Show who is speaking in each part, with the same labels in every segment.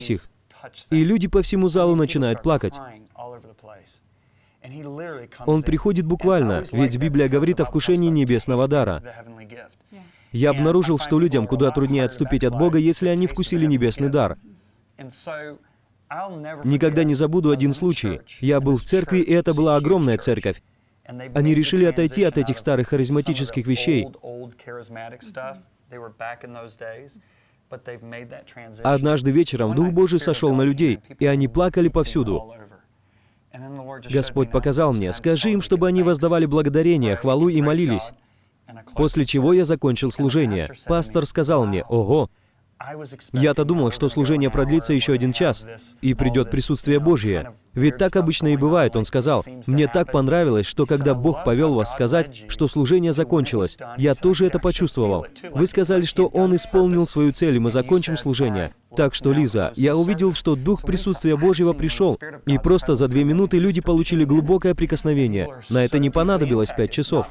Speaker 1: их. И люди по всему залу начинают плакать. Он приходит буквально, ведь Библия говорит о вкушении небесного дара. Я обнаружил, что людям куда труднее отступить от Бога, если они вкусили небесный дар. Никогда не забуду один случай. Я был в церкви, и это была огромная церковь. Они решили отойти от этих старых харизматических вещей. Однажды вечером Дух Божий сошел на людей, и они плакали повсюду. Господь показал мне: скажи им, чтобы они воздавали благодарение, хвалу и молились. После чего я закончил служение. Пастор сказал мне: «Ого! Я-то думал, что служение продлится еще 1 час, и придет присутствие Божье. Ведь так обычно и бывает», он сказал. «Мне так понравилось, что когда Бог повел вас сказать, что служение закончилось, я тоже это почувствовал. Вы сказали, что Он исполнил свою цель, и мы закончим служение. Так что, Лиза, я увидел, что Дух присутствия Божьего пришел, и просто за 2 минуты люди получили глубокое прикосновение. На это не понадобилось 5 часов.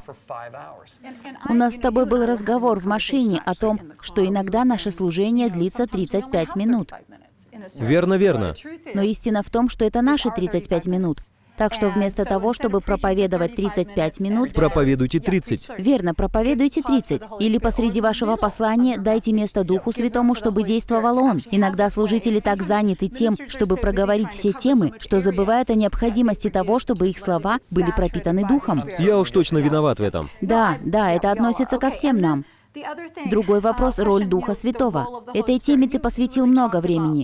Speaker 2: У нас с тобой был разговор в машине о том, что иногда наше служение длится 35 минут.
Speaker 1: Верно, верно.
Speaker 2: Но истина в том, что это наши 35 минут. Так что вместо того, чтобы проповедовать 35 минут...
Speaker 1: Проповедуйте 30.
Speaker 2: Верно, проповедуйте 30. Или посреди вашего послания дайте место Духу Святому, чтобы действовал Он. Иногда служители так заняты тем, чтобы проговорить все темы, что забывают о необходимости того, чтобы их слова были пропитаны Духом.
Speaker 1: Я уж точно виноват в этом.
Speaker 2: Да, это относится ко всем нам. Другой вопрос — роль Духа Святого. Этой теме ты посвятил много времени.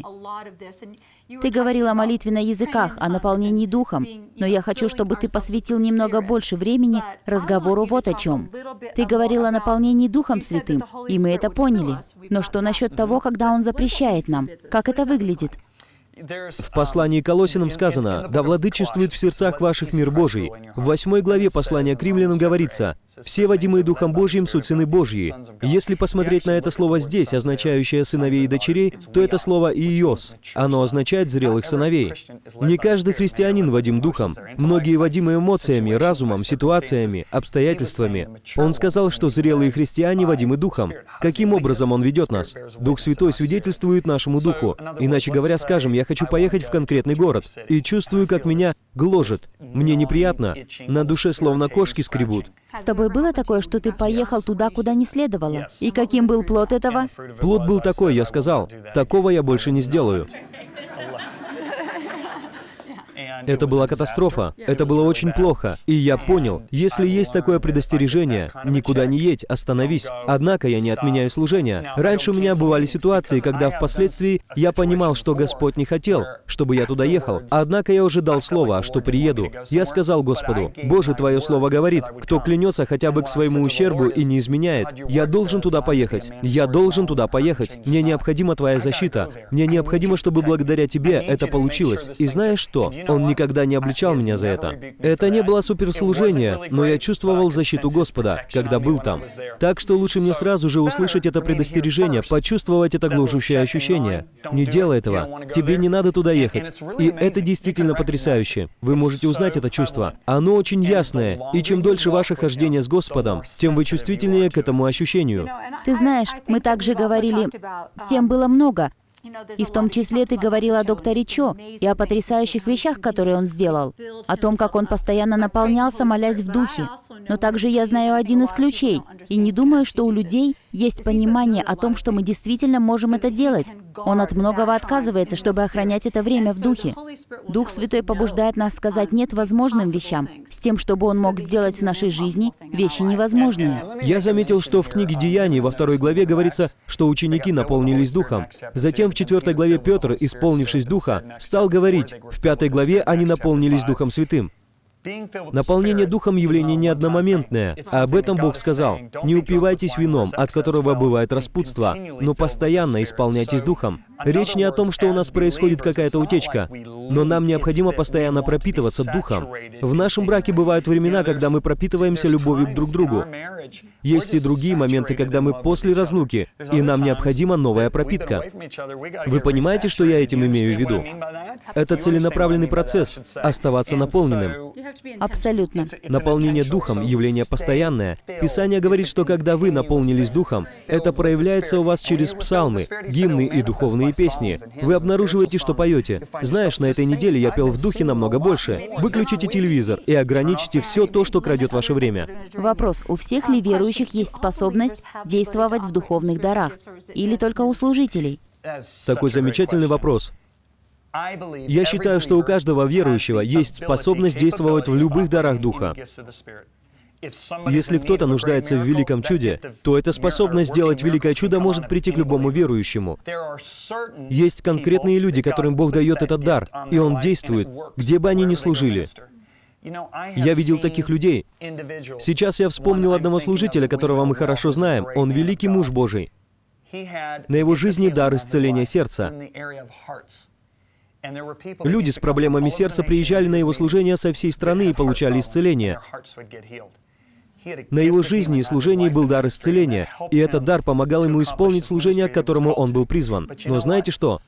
Speaker 2: Ты говорил о молитве на языках, о наполнении Духом, но я хочу, чтобы ты посвятил немного больше времени разговору вот о чем. Ты говорил о наполнении Духом Святым, и мы это поняли. Но что насчет того, когда Он запрещает нам? Как это выглядит?
Speaker 1: В послании к Колоссянам сказано: «Да владычествует в сердцах ваших мир Божий». В 8 главе послания к Римлянам говорится: «Все, водимые Духом Божьим, суть сыны Божьи». Если посмотреть на это слово здесь, означающее сыновей и дочерей, то это слово «иос». Оно означает зрелых сыновей. Не каждый христианин водим Духом. Многие водимы эмоциями, разумом, ситуациями, обстоятельствами. Он сказал, что зрелые христиане водимы Духом. Каким образом Он ведет нас? Дух Святой свидетельствует нашему Духу. Иначе говоря, скажем, я хочу поехать в конкретный город, и чувствую, как меня гложет. Мне неприятно. На душе словно кошки скребут.
Speaker 2: С тобой было такое, что ты поехал туда, куда не следовало? И каким был плод этого?
Speaker 1: Плод был такой, я сказал: такого я больше не сделаю. Это была катастрофа. Это было очень плохо. И я понял, если есть такое предостережение, никуда не едь, остановись. Однако я не отменяю служение. Раньше у меня бывали ситуации, когда впоследствии я понимал, что Господь не хотел, чтобы я туда ехал. Однако я уже дал слово, что приеду. Я сказал Господу: «Боже, Твое слово говорит, кто клянется хотя бы к своему ущербу и не изменяет, я должен туда поехать. Я должен туда поехать. Мне необходима Твоя защита. Мне необходимо, чтобы благодаря Тебе это получилось». И знаешь что? Он никогда не обличал меня за это. Это не было суперслужение, но я чувствовал защиту Господа, когда был там. Так что лучше мне сразу же услышать это предостережение, почувствовать это гложущее ощущение. Не делай этого. Тебе не надо туда ехать. И это действительно потрясающе. Вы можете узнать это чувство. Оно очень ясное, и чем дольше ваше хождение с Господом, тем вы чувствительнее к этому ощущению.
Speaker 2: Ты знаешь, мы также говорили, тем было много. И в том числе ты говорил о докторе Чо и о потрясающих вещах, которые он сделал, о том, как он постоянно наполнялся, молясь в духе. Но также я знаю один из ключей, и не думаю, что у людей есть понимание о том, что мы действительно можем это делать. Он от многого отказывается, чтобы охранять это время в духе. Дух Святой побуждает нас сказать «нет» возможным вещам, с тем, чтобы Он мог сделать в нашей жизни вещи невозможные.
Speaker 1: Я заметил, что в книге Деяний во 2 главе говорится, что ученики наполнились Духом. Затем в 4 главе Петр, исполнившись Духа, стал говорить. В 5 главе они наполнились Духом Святым. Наполнение Духом — явление не одномоментное, а об этом Бог сказал: «Не упивайтесь вином, от которого бывает распутство, но постоянно исполняйтесь Духом». Речь не о том, что у нас происходит какая-то утечка, но нам необходимо постоянно пропитываться Духом. В нашем браке бывают времена, когда мы пропитываемся любовью друг к другу. Есть и другие моменты, когда мы после разлуки, и нам необходима новая пропитка. Вы понимаете, что я этим имею в виду? Это целенаправленный процесс — оставаться наполненным.
Speaker 2: Абсолютно.
Speaker 1: Наполнение Духом — явление постоянное. Писание говорит, что когда вы наполнились Духом, это проявляется у вас через псалмы, гимны и духовные песни. Вы обнаруживаете, что поете. Знаешь, на этой неделе я пел в Духе намного больше. Выключите телевизор и ограничьте все то, что крадет ваше время.
Speaker 2: Вопрос: у всех ли верующих есть способность действовать в духовных дарах? Или только у служителей?
Speaker 1: Такой замечательный вопрос. Я считаю, что у каждого верующего есть способность действовать в любых дарах Духа. Если кто-то нуждается в великом чуде, то эта способность сделать великое чудо может прийти к любому верующему. Есть конкретные люди, которым Бог дает этот дар, и Он действует, где бы они ни служили. Я видел таких людей. Сейчас я вспомнил одного служителя, которого мы хорошо знаем. Он великий муж Божий. На его жизни дар исцеления сердца. Люди с проблемами сердца приезжали на его служение со всей страны и получали исцеление. На его жизни и служении был дар исцеления, и этот дар помогал ему исполнить служение, к которому он был призван. Но знаете что?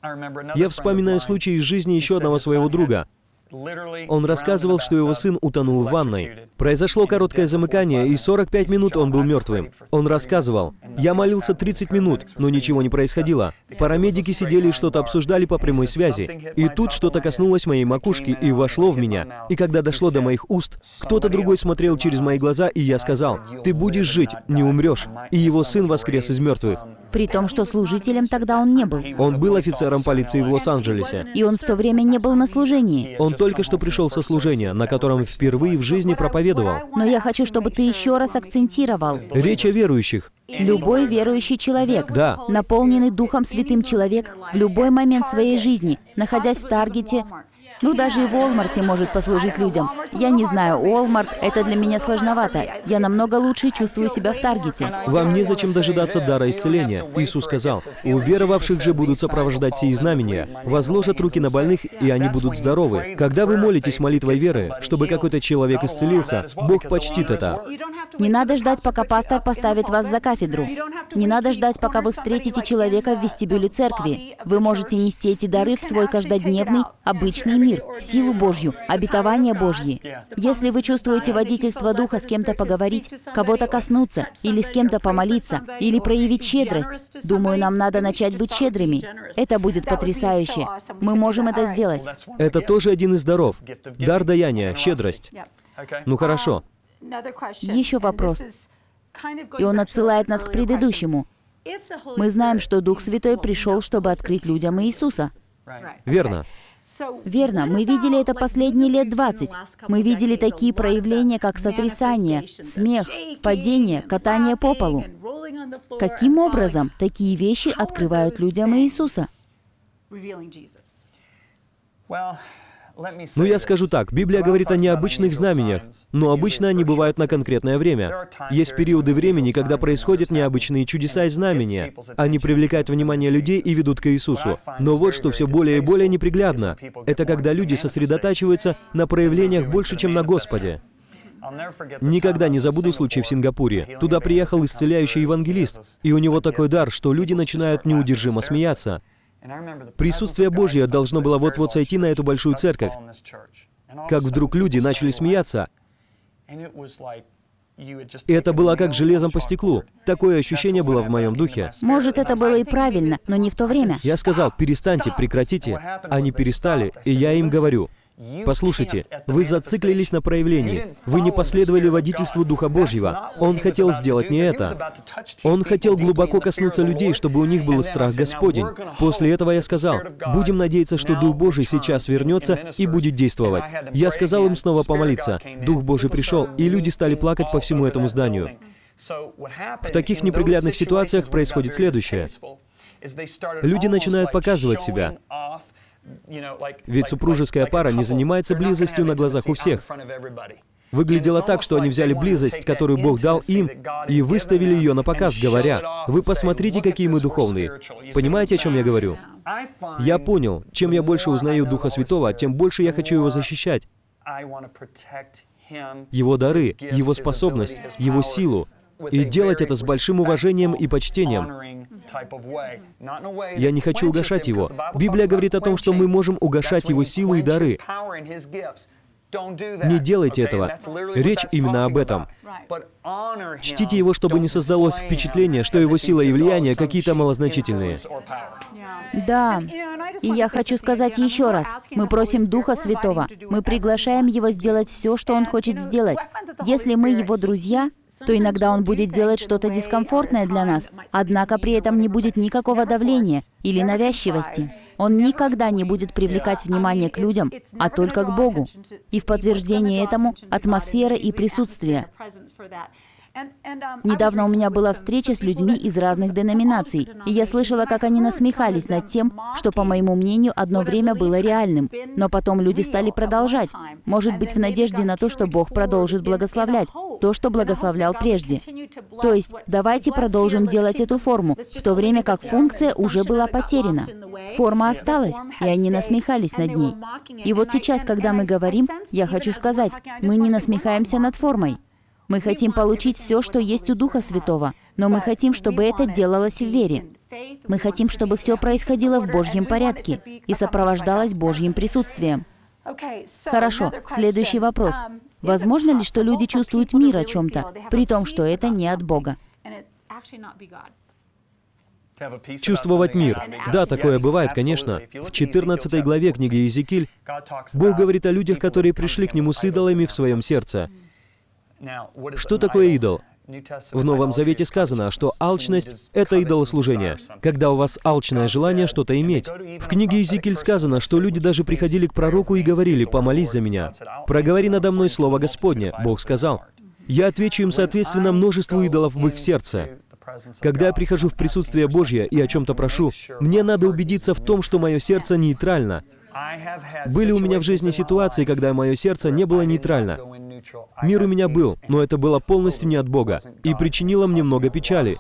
Speaker 1: Я вспоминаю случай из жизни еще одного своего друга. Он рассказывал, что его сын утонул в ванной. Произошло короткое замыкание, и 45 минут он был мертвым. Он рассказывал: «Я молился 30 минут, но ничего не происходило. Парамедики сидели и что-то обсуждали по прямой связи. И тут что-то коснулось моей макушки и вошло в меня. И когда дошло до моих уст, кто-то другой смотрел через мои глаза, и я сказал: «Ты будешь жить, не умрешь». И его сын воскрес из мертвых.
Speaker 2: При том, что служителем тогда он не был.
Speaker 1: Он был офицером полиции в Лос-Анджелесе.
Speaker 2: И он в то время не был на служении.
Speaker 1: Он только что пришел со служения, на котором впервые в жизни проповедовал.
Speaker 2: Но я хочу, чтобы ты еще раз акцентировал.
Speaker 1: Речь о верующих.
Speaker 2: Любой верующий человек,
Speaker 1: Да.
Speaker 2: наполненный Духом Святым человек, в любой момент своей жизни, находясь в Таргете, даже и в Walmart может послужить людям. Я не знаю, Walmart — это для меня сложновато. Я намного лучше чувствую себя в Таргете.
Speaker 1: Вам незачем дожидаться дара исцеления. Иисус сказал: «У веровавших же будут сопровождать сии знамения. Возложат руки на больных, и они будут здоровы». Когда вы молитесь молитвой веры, чтобы какой-то человек исцелился, Бог почтит это.
Speaker 2: Не надо ждать, пока пастор поставит вас за кафедру. Не надо ждать, пока вы встретите человека в вестибюле церкви. Вы можете нести эти дары в свой каждодневный, обычный мир, силу Божью, обетование Божьи. Если вы чувствуете водительство Духа с кем-то поговорить, кого-то коснуться, или с кем-то помолиться, или проявить щедрость, думаю, нам надо начать быть щедрыми. Это будет потрясающе. Мы можем это сделать.
Speaker 1: Это тоже один из даров. Дар даяния, щедрость. Ну хорошо.
Speaker 2: Еще вопрос. И он отсылает нас к предыдущему. Мы знаем, что Дух Святой пришел, чтобы открыть людям Иисуса.
Speaker 1: Верно.
Speaker 2: Верно, мы видели это последние лет 20. Мы видели такие проявления, как сотрясание, смех, падение, катание по полу. Каким образом такие вещи открывают людям Иисуса?
Speaker 1: Ну, я скажу так, Библия говорит о необычных знамениях, но обычно они бывают на конкретное время. Есть периоды времени, когда происходят необычные чудеса и знамения. Они привлекают внимание людей и ведут к Иисусу. Но вот что все более и более неприглядно. Это когда люди сосредотачиваются на проявлениях больше, чем на Господе. Никогда не забуду случай в Сингапуре. Туда приехал исцеляющий евангелист, и у него такой дар, что люди начинают неудержимо смеяться. Присутствие Божье должно было вот-вот сойти на эту большую церковь. Как вдруг люди начали смеяться, и это было как железом по стеклу. Такое ощущение было в моем духе.
Speaker 2: Может, это было и правильно, но не в то время.
Speaker 1: Я сказал: перестаньте, прекратите. Они перестали, и я им говорю: послушайте, вы зациклились на проявлении. Вы не последовали водительству Духа Божьего. Он хотел сделать не это. Он хотел глубоко коснуться людей, чтобы у них был страх Господень. После этого я сказал: будем надеяться, что Дух Божий сейчас вернется и будет действовать. Я сказал им снова помолиться. Дух Божий пришел, и люди стали плакать по всему этому зданию. В таких неприглядных ситуациях происходит следующее. Люди начинают показывать себя. Ведь супружеская пара не занимается близостью на глазах у всех. Выглядело так, что они взяли близость, которую Бог дал им, и выставили ее на показ, говоря: «Вы посмотрите, какие мы духовные». Понимаете, о чем я говорю? Я понял, чем я больше узнаю Духа Святого, тем больше я хочу Его защищать. Его дары, Его способность, Его силу. и делать это с большим уважением и почтением. Я не хочу угашать Его. Библия говорит о том, что мы можем угашать Его силы и дары. Не делайте этого. Речь именно об этом. Чтите Его, чтобы не создалось впечатление, что Его сила и влияние какие-то малозначительные.
Speaker 2: Да. И я хочу сказать еще раз. Мы просим Духа Святого. Мы приглашаем Его сделать все, что Он хочет сделать. Если мы Его друзья, то иногда Он будет делать что-то дискомфортное для нас, однако при этом не будет никакого давления или навязчивости. Он никогда не будет привлекать внимание к людям, а только к Богу. И в подтверждение этому атмосфера и присутствие. Недавно у меня была встреча с людьми из разных деноминаций, и я слышала, как они насмехались над тем, что, по моему мнению, одно время было реальным. Но потом люди стали продолжать, может быть, в надежде на то, что Бог продолжит благословлять то, что благословлял прежде. То есть, давайте продолжим делать эту форму, в то время как функция уже была потеряна. Форма осталась, и они насмехались над ней. И вот сейчас, когда мы говорим, я хочу сказать, мы не насмехаемся над формой. Мы хотим получить все, что есть у Духа Святого, но мы хотим, чтобы это делалось в вере. Мы хотим, чтобы все происходило в Божьем порядке и сопровождалось Божьим присутствием. Хорошо, следующий вопрос. Возможно ли, что люди чувствуют мир о чем-то, при том, что это не от Бога?
Speaker 1: Чувствовать мир. Да, такое бывает, конечно. В 14 главе книги Иезекииль Бог говорит о людях, которые пришли к Нему с идолами в своем сердце. Что такое идол? В Новом Завете сказано, что алчность — это идолослужение, когда у вас алчное желание что-то иметь. В книге Иезекииль сказано, что люди даже приходили к пророку и говорили: «Помолись за меня. Проговори надо мной слово Господне». Бог сказал. Я отвечу им соответственно множеству идолов в их сердце. Когда я прихожу в присутствие Божье и о чем-то прошу, мне надо убедиться в том, что мое сердце нейтрально. Были у меня в жизни ситуации, когда мое сердце не было нейтрально. Мир у меня был, но это было полностью не от Бога и причинило мне много печали.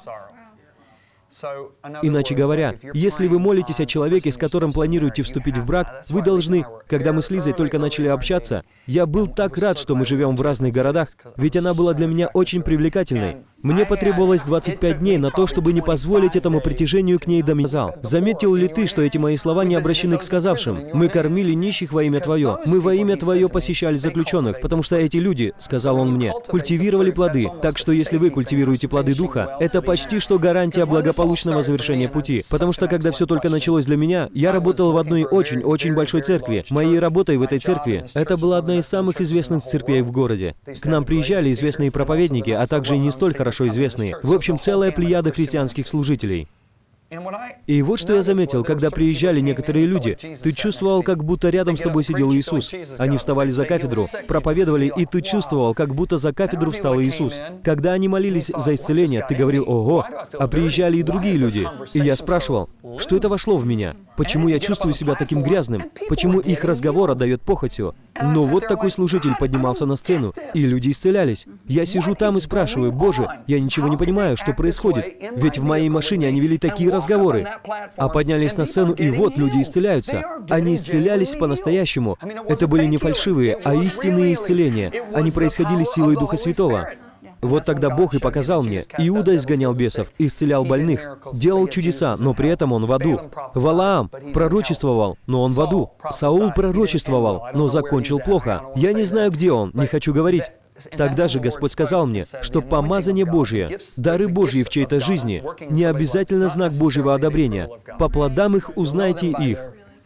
Speaker 1: Иначе говоря, если вы молитесь о человеке, с которым планируете вступить в брак, вы должны... Когда мы с Лизой только начали общаться, я был так рад, что мы живем в разных городах, ведь она была для меня очень привлекательной. Мне потребовалось 25 дней на то, чтобы не позволить этому притяжению к ней доминировать. Заметил ли ты, что эти мои слова не обращены к сказавшим? «Мы кормили нищих во имя Твое, мы во имя Твое посещали заключенных, потому что эти люди, — сказал он мне, — культивировали плоды, так что если вы культивируете плоды Духа, это почти что гарантия благополучного завершения пути. Потому что когда все только началось для меня, я работал в одной очень большой церкви. Моей работой в этой церкви, это была одна из самых известных церквей в городе. К нам приезжали известные проповедники, а также и не столь хорошо известные. В общем, целая плеяда христианских служителей. И вот что я заметил, когда приезжали некоторые люди, ты чувствовал, как будто рядом с тобой сидел Иисус. Они вставали за кафедру, проповедовали, и ты чувствовал, как будто за кафедру встал Иисус. Когда они молились за исцеление, ты говорил: «Ого!» А приезжали и другие люди. И я спрашивал, что это вошло в меня? Почему я чувствую себя таким грязным? Почему их разговор отдает похотью? Но вот такой служитель поднимался на сцену, и люди исцелялись. Я сижу там и спрашиваю: «Боже, я ничего не понимаю, что происходит. Ведь в моей машине они вели такие разговоры». А поднялись на сцену, и вот люди исцеляются. Они исцелялись по-настоящему. Это были не фальшивые, а истинные исцеления. Они происходили силой Духа Святого. Вот тогда Бог и показал мне. Иуда изгонял бесов, исцелял больных, делал чудеса, но при этом он в аду. Валаам пророчествовал, но он в аду. Саул пророчествовал, но закончил плохо. Я не знаю, где он, не хочу говорить. Тогда же Господь сказал мне, что помазание Божие, дары Божьи в чьей-то жизни, не обязательно знак Божьего одобрения. По плодам их узнайте их.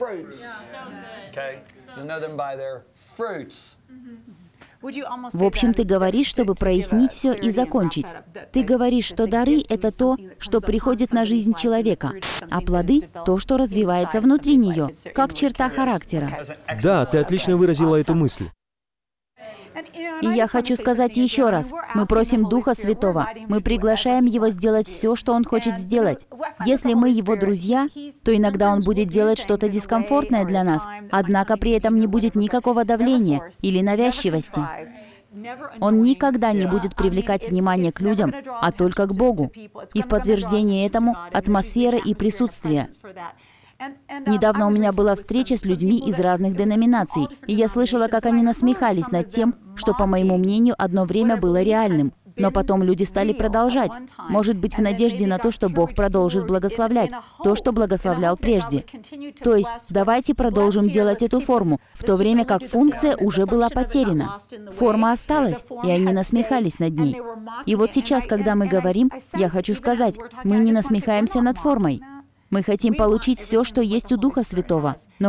Speaker 2: В общем, ты говоришь, чтобы прояснить все и закончить. Ты говоришь, что дары — это то, что приходит на жизнь человека, а плоды — то, что развивается внутри нее, как черта характера.
Speaker 1: Да, ты отлично выразила эту мысль.
Speaker 2: И я хочу сказать еще раз, мы просим Духа Святого, мы приглашаем Его сделать все, что Он хочет сделать. Если мы Его друзья, то иногда Он будет делать что-то дискомфортное для нас, однако при этом не будет никакого давления или навязчивости. Он никогда не будет привлекать внимание к людям, а только к Богу. И в подтверждение этому атмосфера и присутствие. Недавно у меня была встреча с людьми из разных деноминаций, и я слышала, как они насмехались над тем, что, по моему мнению, одно время было реальным. Но потом люди стали продолжать. Может быть, в надежде на то, что Бог продолжит благословлять то, что благословлял прежде. То есть, давайте продолжим делать эту форму, в то время как функция уже была потеряна. Форма осталась, и они насмехались над ней. И вот сейчас, когда мы говорим, я хочу сказать, мы не насмехаемся над формой. Мы хотим получить все, что есть у Духа Святого, но